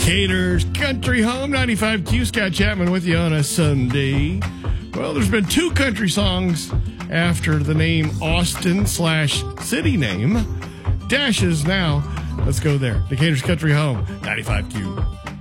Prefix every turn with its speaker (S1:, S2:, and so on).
S1: Decatur's Country Home, 95Q. Scott Chapman with you on a Sunday. Well, there's been 2 country songs after the name Austin/city name. Dashes now. Let's go there. Decatur's Country Home, 95Q.